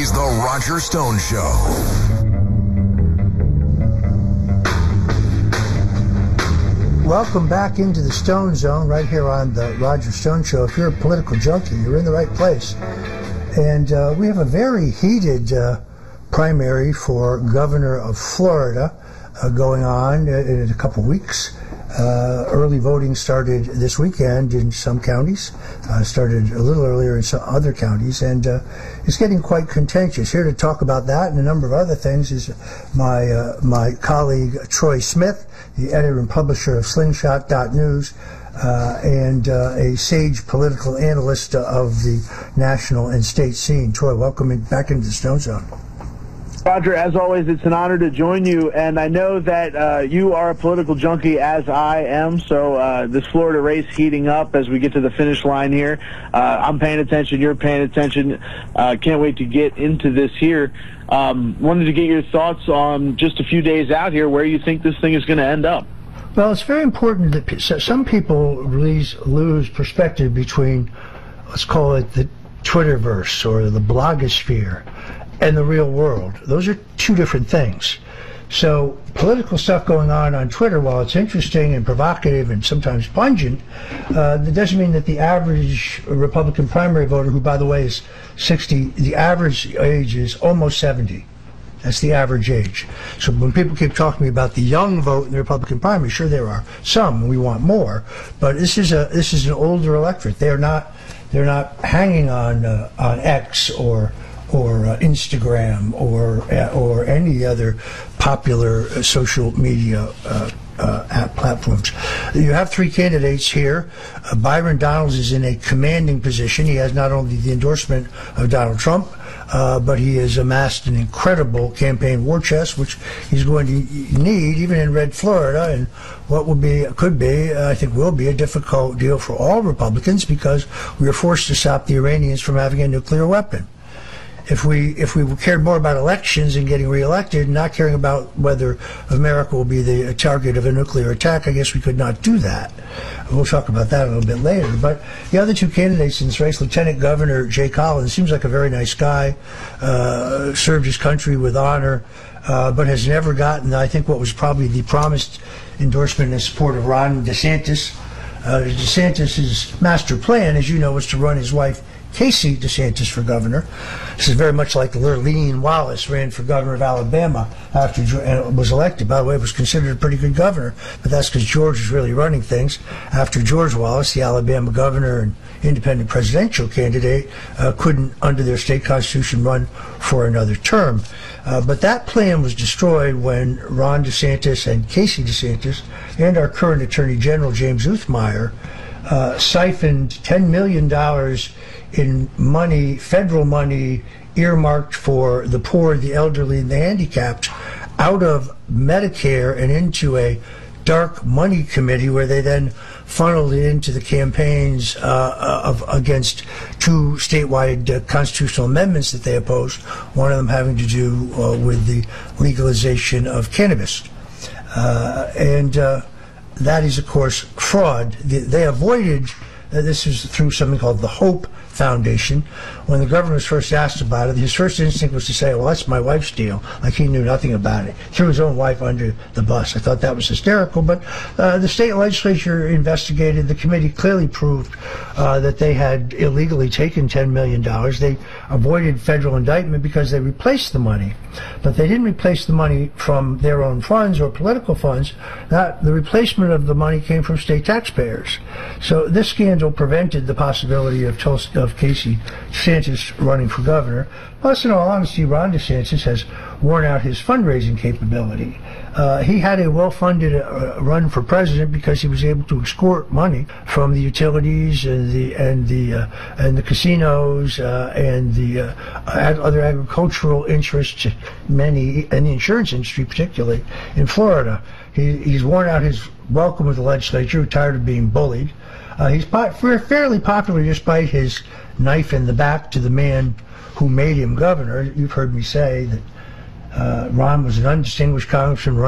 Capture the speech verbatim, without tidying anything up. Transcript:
is The Roger Stone Show. Welcome back into the Stone Zone right here on The Roger Stone Show. If you're a political junkie, you're in the right place. And uh, we have a very heated uh, primary for governor of Florida uh, going on in a couple weeks. Uh, early voting started this weekend in some counties, uh, started a little earlier in some other counties, and uh, it's getting quite contentious. Here to talk about that and a number of other things is my uh, my colleague Troy Smith, the editor and publisher of Slingshot dot news, uh, and uh, a sage political analyst of the national and state scene. Troy, welcome in, back into the Stone Zone. Roger, as always, it's an honor to join you, and I know that uh, you are a political junkie as I am, so uh, this Florida race heating up as we get to the finish line here. Uh, I'm paying attention, you're paying attention. Uh, can't wait to get into this here. Um, wanted to get your thoughts on just a few days out here, where you think this thing is going to end up. Well, it's very important that some people lose, lose perspective between, let's call it the Twitterverse or the blogosphere, and the real world. Those are two different things. So political stuff going on on Twitter, while it's interesting and provocative and sometimes pungent, uh, that doesn't mean that the average Republican primary voter, who by the way is sixty, the average age is almost seventy. That's the average age. So when people keep talking to me about the young vote in the Republican primary, sure there are some, and we want more, but this is a this is an older electorate. They're not they're not hanging on uh, on X or or uh, Instagram or uh, or any other popular uh, social media uh, uh, app platforms. You have three candidates here. Uh, Byron Donalds is in a commanding position. He has not only the endorsement of Donald Trump, uh, but he has amassed an incredible campaign war chest, which he's going to need even in red Florida, and what will be, could be, uh, I think will be a difficult deal for all Republicans, because we are forced to stop the Iranians from having a nuclear weapon. If we if we cared more about elections and getting reelected, and not caring about whether America will be the target of a nuclear attack, I guess we could not do that. We'll talk about that a little bit later. But the other two candidates in this race, Lieutenant Governor Jay Collins, seems like a very nice guy, uh, served his country with honor, uh, but has never gotten, I think, what was probably the promised endorsement and support of Ron DeSantis. Uh, DeSantis' master plan, as you know, was to run his wife Casey DeSantis for governor. This is very much like Lurleen Wallace ran for governor of Alabama after and was elected. By the way, was considered a pretty good governor, but that's because George was really running things. After George Wallace, the Alabama governor and independent presidential candidate, uh, couldn't, under their state constitution, run for another term. Uh, but that plan was destroyed when Ron DeSantis and Casey DeSantis and our current Attorney General, James Uthmeyer, uh, siphoned ten million dollars in money, federal money, earmarked for the poor, the elderly, and the handicapped, out of Medicare and into a dark money committee, where they then funneled it into the campaigns uh, of against two statewide uh, constitutional amendments that they opposed, one of them having to do uh, with the legalization of cannabis. Uh, and uh, that is, of course, fraud. They, they avoided, uh, this is through something called the HOPE Foundation. When the governor was first asked about it, his first instinct was to say, well, that's my wife's deal, like he knew nothing about it. Threw his own wife under the bus. I thought that was hysterical, but uh, the state legislature investigated. The committee clearly proved uh, that they had illegally taken ten million dollars. They avoided federal indictment because they replaced the money, but they didn't replace the money from their own funds or political funds. That, the replacement of the money came from state taxpayers. So this scandal prevented the possibility of Tulsa, of Casey DeSantis running for governor. Plus, in all honesty, Ron DeSantis has worn out his fundraising capability. Uh, he had a well-funded uh, run for president because he was able to extort money from the utilities and the and the uh, and the casinos uh, and the uh, other agricultural interests, many, and the insurance industry, particularly in Florida. He, he's worn out his welcome with the legislature, tired of being bullied. Uh, he's po- fairly popular despite his knife in the back to the man who made him governor. You've heard me say that uh, Ron was an undistinguished congressman